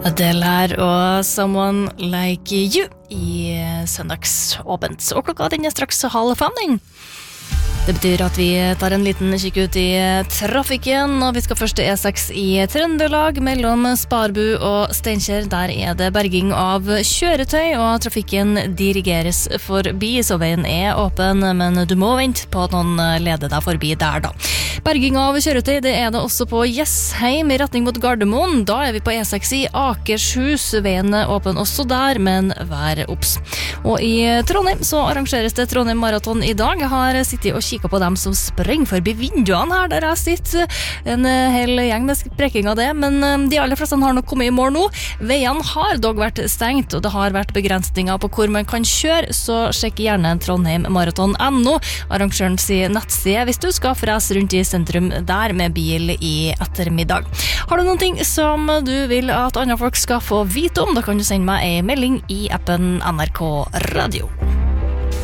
Adele her og Someone Like You i søndagsåpent. Og klokka den straks 4:30. Det betyr at vi tar en liten kikk ut i trafikken, og vi skal først til E6 i Trøndelag mellom Sparbu og Steinkjer. Der det berging av kjøretøy, og trafikken dirigeres forbi, så veien åpen, men du må vente på at noen leder deg forbi der da. Berging av kjøretøy, det det også på Jessheim i retning mot Gardermoen. Da vi på E6 i Akershus. Veien åpen også der, men vær obs. Og i Trondheim så arrangeres det Trondheim Marathon i dag. Jeg har sittet og kikket på dem som sprenger forbi vinduene her, der jeg sitter. En hel gjeng med sprekking av det, men de aller fleste har nok kommet i mål nå. Veiene har dog vært stengt, og det har vært begrensninger på hvor man kan kjøre, så sjekk gjerne trondheimmaraton.no, arrangøren sier nettside, hvis du skal frese rundt i sentrum der med bil i ettermiddag. Har du noen ting som du vil at andre folk skal få vite om, da kan du sende meg en melding i appen NRK Radio.